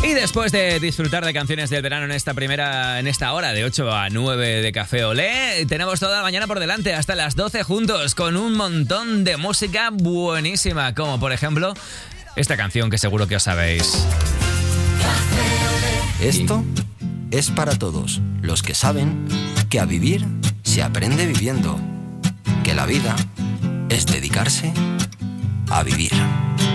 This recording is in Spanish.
Y después de disfrutar de canciones del verano en esta hora de 8 a 9 de Café Olé, tenemos toda la mañana por delante hasta las 12 juntos con un montón de música buenísima, como por ejemplo esta canción que seguro que os sabéis. Esto es para todos los que saben que a vivir se aprende viviendo, que la vida es dedicarse a vivir.